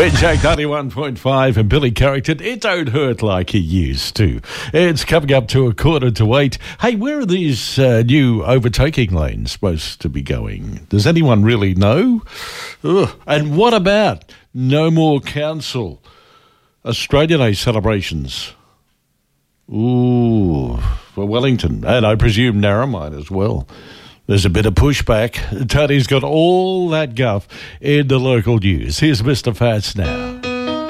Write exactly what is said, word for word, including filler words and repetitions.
Benjack ninety-one point five and Billy Carrington, it don't hurt like it used to. It's coming up to a quarter to eight. Hey, where are these uh, new overtaking lanes supposed to be going? Does anyone really know? Ugh. And what about no more council Australia Day celebrations? Ooh, for Wellington, and I presume Narromine as well. There's a bit of pushback. Tony's got all that guff in the local news. Here's Mister Fats now.